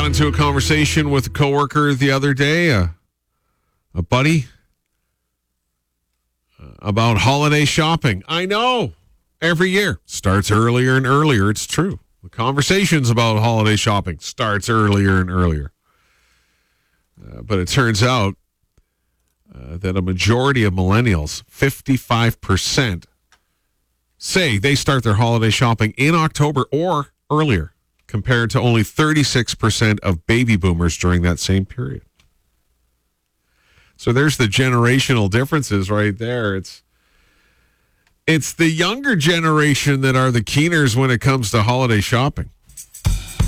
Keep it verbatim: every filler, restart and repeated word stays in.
into a conversation with a coworker the other day, uh, a buddy, uh, about holiday shopping. I know, every year starts earlier and earlier. It's true. The conversations about holiday shopping starts earlier and earlier. Uh, but it turns out uh, that a majority of millennials, fifty-five percent, say they start their holiday shopping in October or earlier, compared to only thirty-six percent of baby boomers during that same period. So there's the generational differences right there. It's it's the younger generation that are the keeners when it comes to holiday shopping.